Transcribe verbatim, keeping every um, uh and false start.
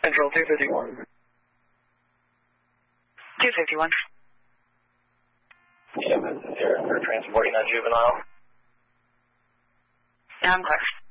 Central two fifty-one. two fifty-one. Yeah, this is here for transporting that juvenile. Yeah, I'm clear.